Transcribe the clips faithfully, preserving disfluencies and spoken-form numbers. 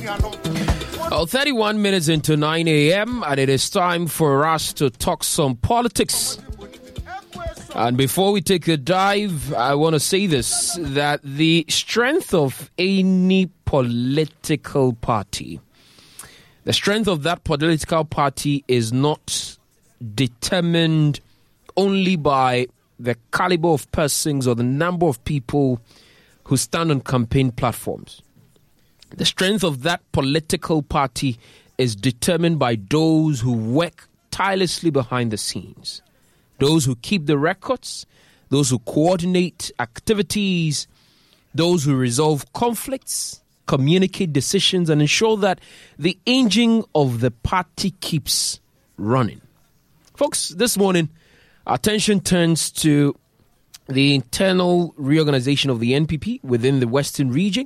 Well, thirty-one minutes into nine a.m. and it is time for us to talk some politics. And before we take a dive, I want to say this, that the strength of any political party, the strength of that political party is not determined only by the caliber of persons or the number of people who stand on campaign platforms. The strength of that political party is determined by those who work tirelessly behind the scenes, those who keep the records, those who coordinate activities, those who resolve conflicts, communicate decisions, and ensure that the engine of the party keeps running. Folks, this morning, our attention turns to the internal reorganization of the N P P within the Western region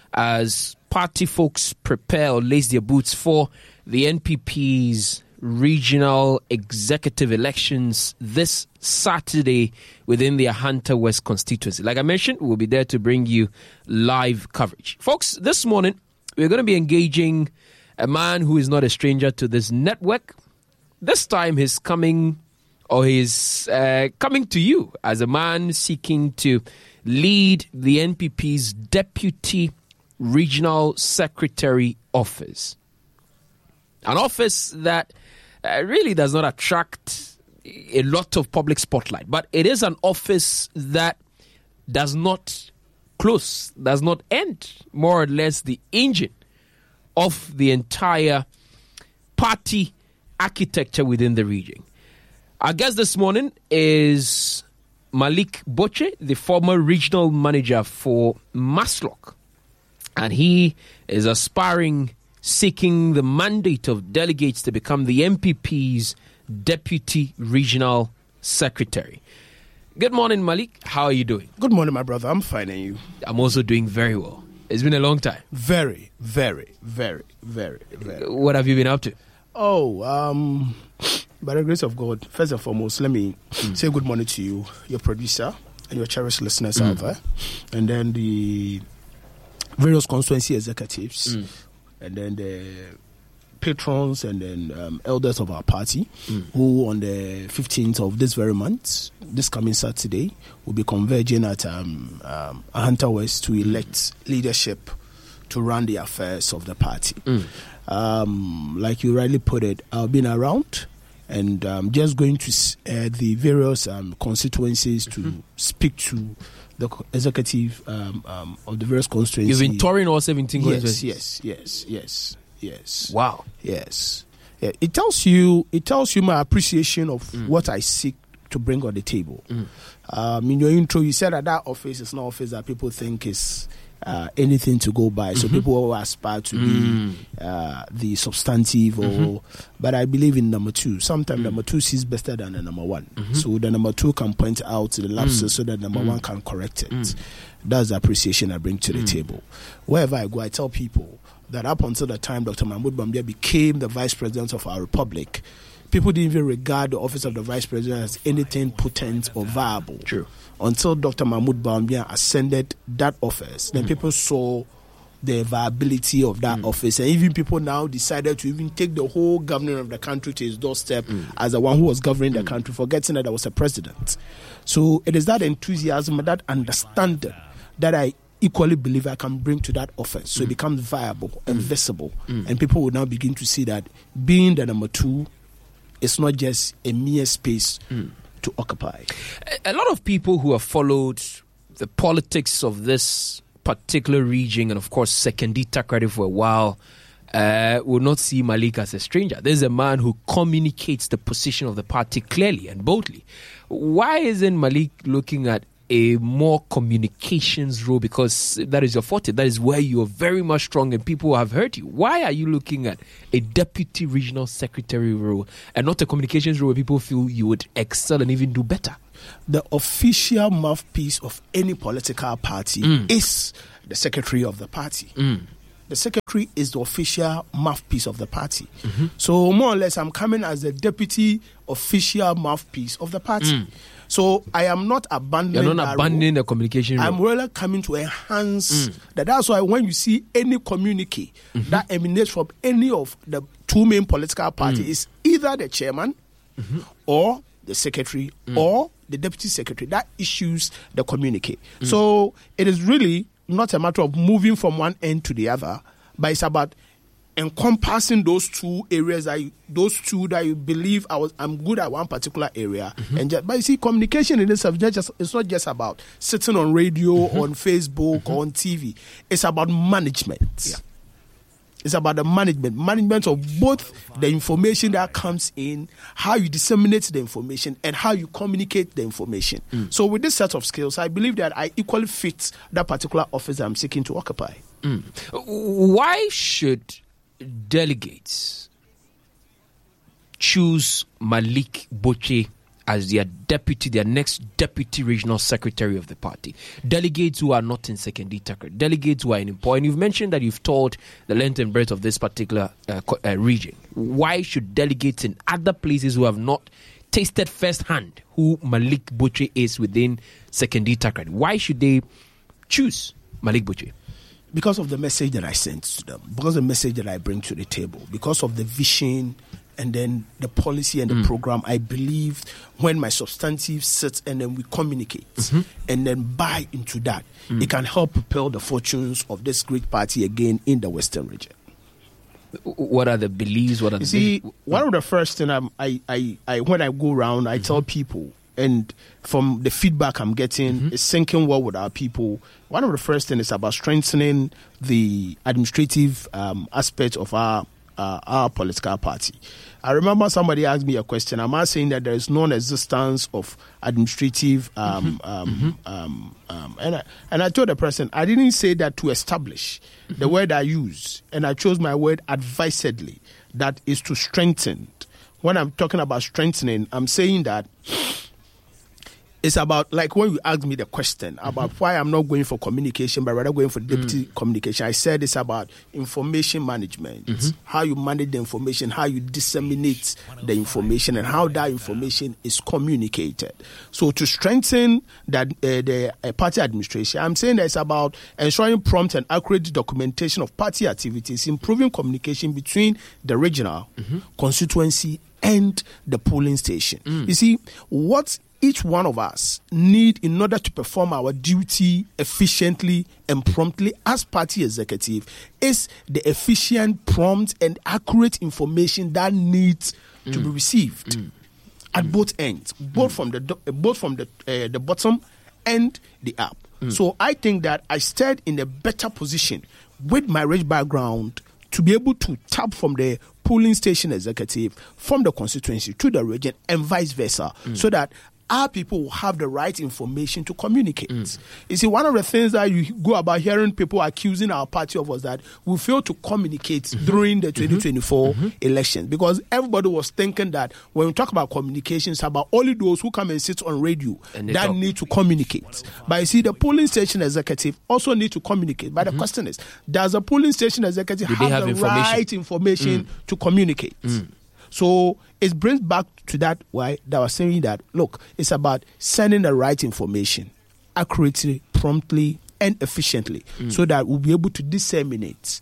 as party folks prepare or lace their boots for the N P P's regional executive elections this Saturday within the Ahanta West constituency. Like I mentioned, we'll be there to bring you live coverage. Folks, this morning, we're going to be engaging a man who is not a stranger to this network. This time, he's coming, or he's uh, coming to you as a man seeking to lead the N P P's deputy regional secretary office. An office that uh, really does not attract a lot of public spotlight, but it is an office that does not close, does not end, more or less the engine of the entire party architecture within the region. Our guest this morning is Malik Boche, the former regional manager for Maslock. And he is aspiring, seeking the mandate of delegates to become the N P P's deputy regional secretary. Good morning, Malik. How are you doing? Good morning, my brother. I'm fine, and you? I'm also doing very well. It's been a long time. Very, very, very, very, very. What have you been up to? Oh, um, by the grace of God, first and foremost, let me mm. say good morning to you, your producer, and your cherished listeners mm. out there. And then the various constituency executives, mm. and then the patrons and then um, elders of our party, mm. who on the fifteenth of this very month, this coming Saturday, will be converging at um, um, Ahanta West to elect leadership to run the affairs of the party. Mm. Um, like you rightly put it, I've been around and um, just going to uh, the various um, constituencies to mm-hmm. speak to the executive um, um, of the various constituencies. You've been touring all seventeen yes, constituencies? Yes, yes, yes, yes. Wow. Yes. Yeah, it tells you it tells you my appreciation of mm. what I seek to bring on the table. Mm. Um, in your intro, you said that that office is not office that people think is uh, anything to go by. So mm-hmm. people will aspire to mm. be uh, the substantive, or mm-hmm. but I believe in number two. Sometimes mm. number two sees better than the number one. Mm-hmm. So the number two can point out the lapses mm. so that number mm. one can correct it. Mm. That's the appreciation I bring to the mm. table. Wherever I go, I tell people that up until the time Doctor Mahmoud Bawumia became the vice president of our republic, people didn't even regard the office of the vice president as anything potent or viable. True. Until Doctor Mahmoud Bawumia ascended that office, mm. then people saw the viability of that mm. office, and even people now decided to even take the whole governor of the country to his doorstep mm. as the one who was governing mm. the country, forgetting that there was a president. So it is that enthusiasm, that understanding that I equally believe I can bring to that office, so mm. it becomes viable and mm. visible, mm. and people will now begin to see that being the number two, it's not just a mere space mm. to occupy. A lot of people who have followed the politics of this particular region, and of course Sekondi Takoradi for a while, uh, will not see Malik as a stranger. There's a man who communicates the position of the party clearly and boldly. Why isn't Malik looking at a more communications role? Because that is your forte. That is where you are very much strong and people have heard you. Why are you looking at a deputy regional secretary role and not a communications role where people feel you would excel and even do better? The official mouthpiece of any political party mm. is the secretary of the party. Mm. The secretary is the official mouthpiece of the party. Mm-hmm. So more or less, I'm coming as the deputy official mouthpiece of the party. Mm. So I am not abandoning. You're not abandoning role. the communication role. I'm really coming to enhance mm. that. That's why when you see any communique mm-hmm. that emanates from any of the two main political parties, mm. is either the chairman mm-hmm. or the secretary mm. or the deputy secretary that issues the communique. Mm. So it is really not a matter of moving from one end to the other, but it's about encompassing those two areas that you, those two that you believe I was I'm good at one particular area. Mm-hmm. And just, but you see, communication in itself just it's not just about sitting on radio, mm-hmm. on Facebook, mm-hmm. or on T V. It's about management. Yeah. It's about the management, management of both the information that comes in, how you disseminate the information, and how you communicate the information. Mm. So with this set of skills, I believe that I equally fit that particular office I'm seeking to occupy. Mm. Why should delegates choose Malik Botche as their deputy, their next deputy regional secretary of the party? Delegates who are not in Sekondi Takoradi, delegates who are in Impo. And you've mentioned that you've toured the length and breadth of this particular uh, uh, region. Why should delegates in other places who have not tasted firsthand who Malik Botche is within Sekondi Takoradi, why should they choose Malik Botche? Because of the message that I sent to them, because of the message that I bring to the table, because of the vision and then the policy and the mm. program. I believe when my substantive sits and then we communicate mm-hmm. and then buy into that, mm. it can help propel the fortunes of this great party again in the Western region. What are the beliefs? What are you the see, beliefs? One of the first things I, I, I, when I go around, I mm-hmm. tell people, and from the feedback I'm getting, mm-hmm. it's syncing well with our people. One of the first things is about strengthening the administrative um, aspect of our uh, our political party. I remember somebody asked me a question. Am I saying that there is non-existence of administrative um, mm-hmm. Um, mm-hmm. Um, um, and I, and I told the person I didn't say that to establish. Mm-hmm. The word I use, and I chose my word advisedly, that is to strengthen. When I'm talking about strengthening, I'm saying that it's about, like when you asked me the question about mm-hmm. why I'm not going for communication, but rather going for deputy mm. communication, I said it's about information management, mm-hmm. how you manage the information, how you disseminate the information, and how that information is communicated. So to strengthen that uh, the uh, party administration, I'm saying that it's about ensuring prompt and accurate documentation of party activities, improving communication between the regional, mm-hmm. constituency, and the polling station. Mm. You see, what each one of us need in order to perform our duty efficiently and promptly as party executive is the efficient, prompt, and accurate information that needs mm. to be received mm. at mm. both ends, both mm. from the both from the uh, the bottom and the up. Mm. So I think that I stayed in a better position with my rich background to be able to tap from the polling station executive, from the constituency to the region, and vice versa, mm. so that our people will have the right information to communicate. Mm. You see, one of the things that you go about hearing people accusing our party of was that we failed to communicate mm-hmm. during the twenty twenty-four mm-hmm. elections, because everybody was thinking that when we talk about communications, it's about only those who come and sit on radio that talk. need to communicate. But you see, the polling station executive also need to communicate. But mm-hmm. the question is, does the polling station executive have, have the information? right information mm. to communicate? Mm. So it brings back to that why that was saying that, look, it's about sending the right information accurately, promptly, and efficiently mm. so that we'll be able to disseminate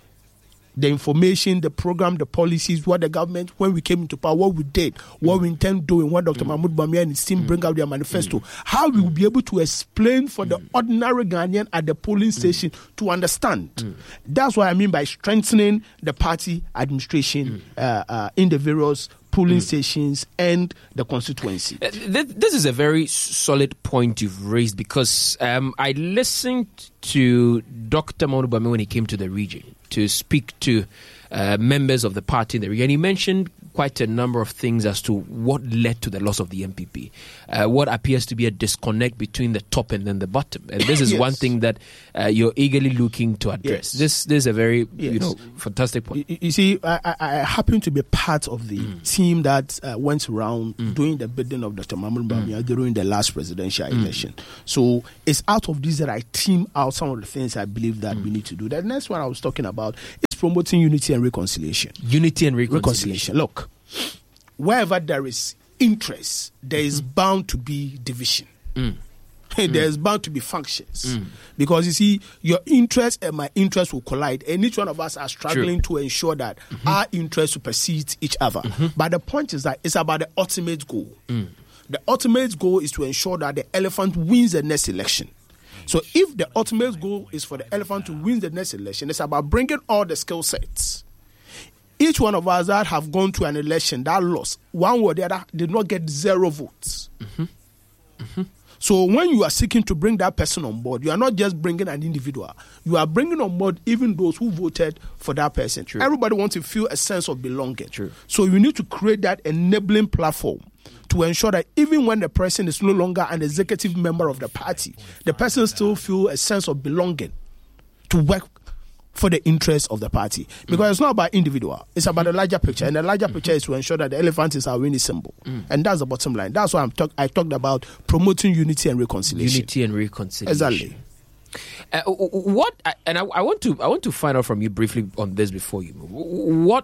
the information, the program, the policies, what the government, when we came into power, what we did, what mm. we intend doing, what Doctor Mm. Mahmoud Bawumia and his team mm. bring out their manifesto, mm. how we will be able to explain for mm. the ordinary Ghanaian at the polling station mm. to understand. Mm. That's what I mean by strengthening the party administration mm. uh, uh, in the various polling mm. stations and the constituency. Uh, th- this is a very solid point you've raised, because um, I listened to Doctor Mahmoud Bawumia when he came to the region to speak to uh, members of the party in the region. And he mentioned quite a number of things as to what led to the loss of the M P P, uh, what appears to be a disconnect between the top and then the bottom. And this is yes. one thing that uh, you're eagerly looking to address. Yes. This, this is a very yes. you know fantastic point. You, you see, I, I, I happen to be part of the mm. team that uh, went around mm. doing the bidding of Doctor Mahmoud Bawumia mm. during the last presidential mm. election. So it's out of this that I team out some of the things I believe that mm. we need to do. The next one I was talking about is promoting unity and reconciliation. Unity and reconciliation. reconciliation. Look, wherever there is interests, there is mm-hmm. bound to be division. Mm. There's mm. bound to be functions. Mm. Because you see, your interest and my interest will collide. And each one of us are struggling True. to ensure that mm-hmm. our interests supersede each other. Mm-hmm. But the point is that it's about the ultimate goal. Mm. The ultimate goal is to ensure that the elephant wins the next election. So if the ultimate goal is for the elephant to win the next election, it's about bringing all the skill sets. Each one of us that have gone to an election that lost, one or the other did not get zero votes. Mm-hmm. Mm-hmm. So when you are seeking to bring that person on board, you are not just bringing an individual. You are bringing on board even those who voted for that person. True. Everybody wants to feel a sense of belonging. True. So you need to create that enabling platform to ensure that even when the person is no longer an executive member of the party, the person still feels a sense of belonging to work for the interests of the party. Because mm. it's not about individual. It's about the larger picture. And the larger mm-hmm. picture is to ensure that the elephant is our winning symbol. Mm. And that's the bottom line. That's why I'm talk- I talked about promoting unity and reconciliation. Unity and reconciliation. Exactly. Uh, what, and I, I want to I want to find out from you briefly on this before you move. What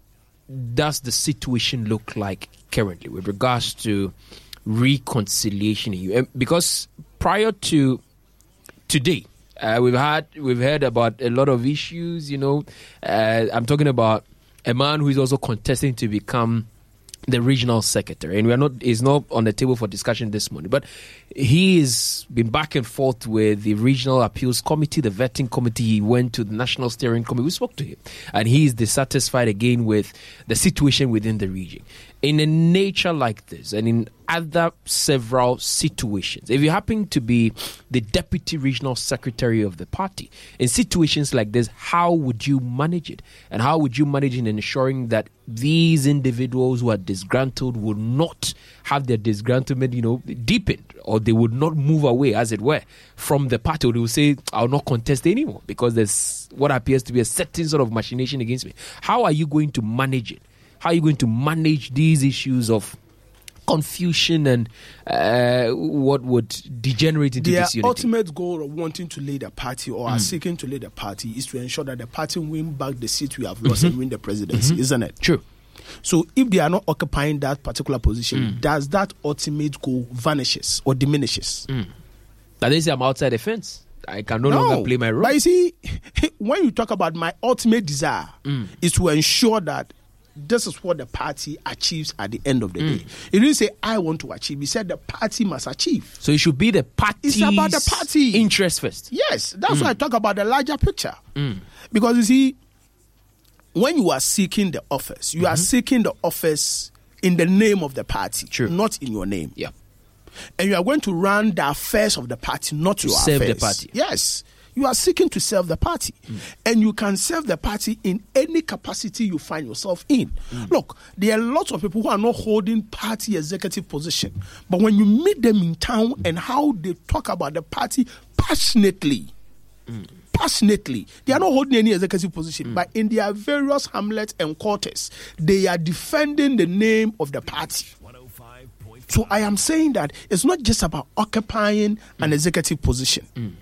does the situation look like currently with regards to reconciliation in you? Because prior to today, Uh, we've had we've heard about a lot of issues. You know, uh, I'm talking about a man who is also contesting to become the regional secretary, and we are not is not on the table for discussion this morning. But he has been back and forth with the regional appeals committee, the vetting committee. He went to the national steering committee. We spoke to him, and he is dissatisfied again with the situation within the region. In a nature like this, and in other several situations, if you happen to be the deputy regional secretary of the party, in situations like this, how would you manage it? And how would you manage it in ensuring that these individuals who are disgruntled would not have their disgruntlement, you know, deepened, or they would not move away, as it were, from the party, or they will say, I'll not contest anymore because there's what appears to be a certain sort of machination against me. How are you going to manage it? How are you going to manage these issues of confusion and uh, what would degenerate into Their disunity? Their ultimate goal of wanting to lead a party or mm. are seeking to lead a party is to ensure that the party win back the seat we have lost mm-hmm. and win the presidency, mm-hmm. isn't it? True. So if they are not occupying that particular position, mm. does that ultimate goal vanishes or diminishes? Mm. Now they say I'm outside the fence. I can no, no longer play my role. But you see, when you talk about my ultimate desire mm. is to ensure that this is what the party achieves at the end of the mm. day. He didn't say, I want to achieve. He said the party must achieve. So it should be the party's It's about the party. interest first. Yes, that's mm. why I talk about the larger picture. Mm. Because you see, when you are seeking the office, you mm-hmm. are seeking the office in the name of the party, True. not in your name. Yeah. And you are going to run the affairs of the party, not to your serve affairs. the party. Yes. You are seeking to serve the party. Mm. And you can serve the party in any capacity you find yourself in. Mm. Look, there are lots of people who are not holding party executive position. But when you meet them in town and how they talk about the party passionately, mm. passionately, they are not holding any executive position. Mm. But in their various hamlets and quarters, they are defending the name of the party. So I am saying that it's not just about occupying mm. an executive position. Mm.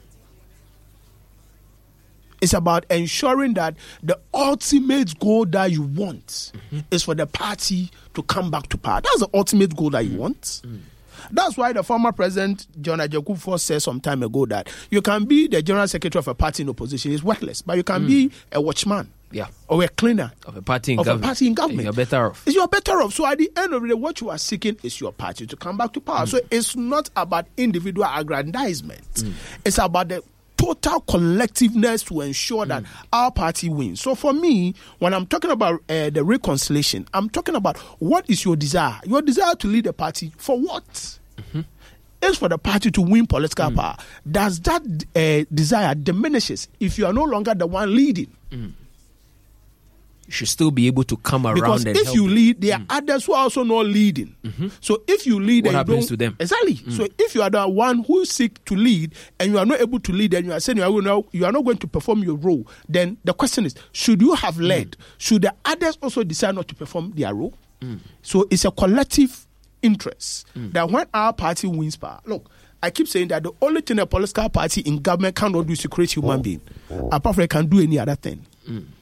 It's about ensuring that the ultimate goal that you want mm-hmm. is for the party to come back to power. That's the ultimate goal that you mm. want. Mm. That's why the former president, John Ajay said some time ago that you can be the general secretary of a party in opposition. It's worthless. But you can mm. be a watchman. Yeah. Or a cleaner. Of a party in of government. a party in government. You're better off. You're better off. So at the end of the day, what you are seeking is your party to come back to power. Mm. So it's not about individual aggrandizement. Mm. It's about the total collectiveness to ensure that mm. our party wins. So for me, when I'm talking about uh, the reconciliation, I'm talking about what is your desire? Your desire to lead the party for what? Mm-hmm. It's for the party to win political mm. power. Does that uh, desire diminishes if you are no longer the one leading? Mm. You should still be able to come around because and if help you it. lead, there mm. are others who are also not leading. Mm-hmm. So if you lead, what and happens you to them? Exactly. Mm. So if you are the one who seek to lead and you are not able to lead, and you are saying you are, not, you are not going to perform your role, then the question is: should you have led? Mm. Should the others also decide not to perform their role? Mm. So it's a collective interest mm. that when our party wins power, look. I keep saying that the only thing a political party in government cannot do is to create human oh. being. Oh. Apart from it can do any other thing. Mm.